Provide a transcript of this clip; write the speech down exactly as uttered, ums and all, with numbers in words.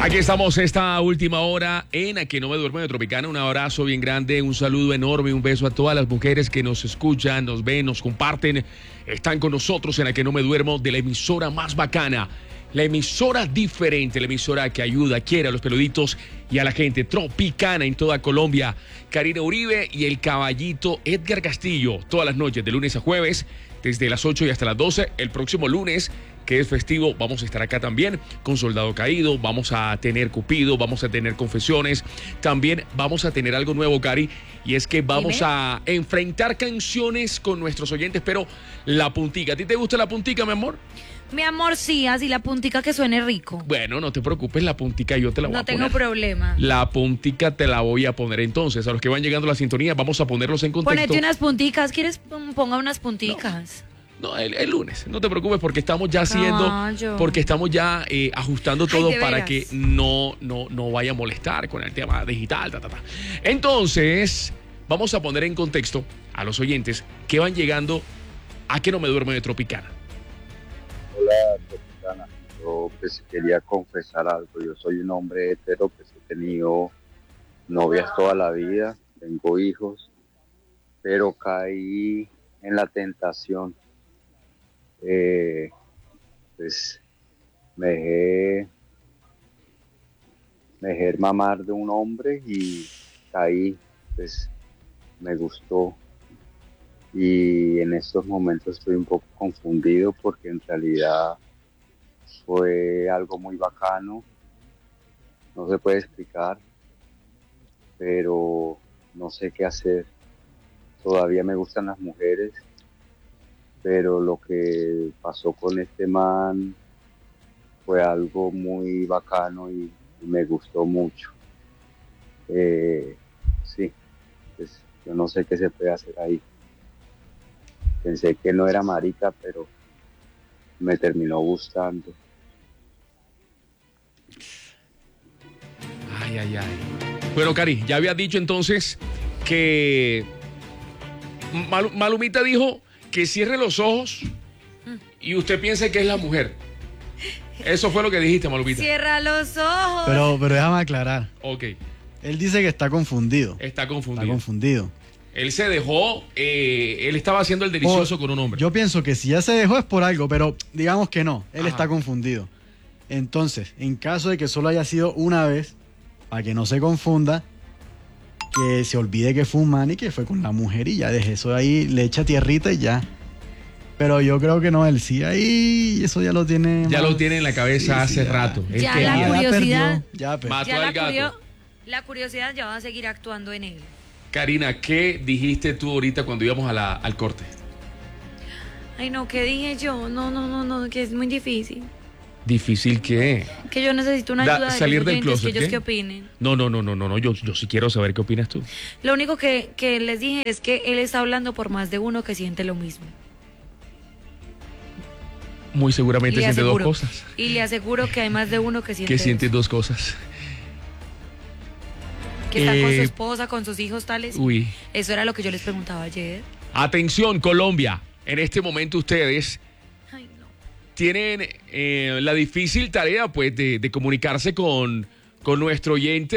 Aquí estamos esta última hora en A Que No Me Duermo de Tropicana. Un abrazo bien grande, un saludo enorme, un beso a todas las mujeres que nos escuchan, nos ven, nos comparten. Están con nosotros en A Que No Me Duermo, de la emisora más bacana, la emisora diferente, la emisora que ayuda, quiere a los peluditos y a la gente Tropicana en toda Colombia. Karina Uribe y el caballito Edgar Castillo, todas las noches de lunes a jueves, desde las ocho y hasta las doce. El próximo lunes, que es festivo, vamos a estar acá también con Soldado Caído, vamos a tener Cupido, vamos a tener Confesiones, también vamos a tener algo nuevo, Cari, y es que vamos Dime. a enfrentar canciones con nuestros oyentes, pero la puntica. ¿A ti te gusta la puntica, mi amor? Mi amor, sí, así la puntica que suene rico. Bueno, no te preocupes, la puntica yo te la voy no a poner. No tengo problema. La puntica te la voy a poner entonces. A los que van llegando a la sintonía, vamos a ponerlos en contexto. Ponete unas punticas, ¿quieres? Ponga unas punticas. No. No, el, el lunes, no te preocupes porque estamos ya haciendo, Callo. porque estamos ya eh, ajustando todo Ay, para veras. que no, no, no vaya a molestar con el tema digital. Ta, ta, ta. Entonces, vamos a poner en contexto a los oyentes que van llegando a Que No Me Duermo de Tropicana. Hola, Tropicana. Yo pues quería confesar algo. Yo soy un hombre hetero, pues he tenido novias toda la vida, tengo hijos, pero caí en la tentación. Eh, pues me dejé, me dejé mamar de un hombre y caí, pues me gustó. Y en estos momentos estoy un poco confundido porque en realidad fue algo muy bacano, no se puede explicar, pero no sé qué hacer. Todavía me gustan las mujeres, pero lo que pasó con este man fue algo muy bacano y, y me gustó mucho. Eh, sí, pues yo no sé qué se puede hacer ahí. Pensé que no era marica, pero me terminó gustando. Ay, ay, ay. Bueno, Cari, ya había dicho entonces que Mal- Malumita dijo que cierre los ojos y usted piensa que es la mujer. Eso fue lo que dijiste, Malumita. Cierra los ojos. Pero, pero déjame aclarar. Ok, Él dice que está confundido. está confundido. Está confundido. Él se dejó, eh, él estaba haciendo el delicioso O- con un hombre. Yo pienso que si ya se dejó es por algo, pero digamos que no. Él Ajá. está confundido. Entonces, en caso de que solo haya sido una vez, para que no se confunda, que se olvide que fue un man y que fue con la mujer y ya deje eso ahí, le echa tierrita y ya. Pero yo creo que no, él sí ahí, eso ya lo tiene. Ya más- lo tiene en la cabeza Sí, hace sí, ya. rato. Él Ya quería- la Ya curiosidad- perdió, ya perdió. Mató ya al la, gato. curio- la curiosidad ya va a seguir actuando en él. Karina, ¿qué dijiste tú ahorita cuando íbamos a la, al corte? Ay, no, ¿qué dije yo? No, no, no, no, que es muy difícil. Difícil que... Que yo necesito una Da- ayuda de salir los del oyentes, closet, que ellos ¿qué? qué opinen. No, no, no, no, no, no. Yo, yo sí quiero saber qué opinas tú. Lo único que, que les dije es que él está hablando por más de uno que siente lo mismo. Muy Y seguramente le siente dos aseguro- cosas. Y le aseguro que hay más de uno que siente Que siente eso. dos cosas. Que está con Eh, su esposa, con sus hijos tales. Uy. Eso era lo que yo les preguntaba ayer. Atención, Colombia. En este momento ustedes Ay, no. tienen eh, la difícil tarea, pues, de, de comunicarse con, con nuestro oyente.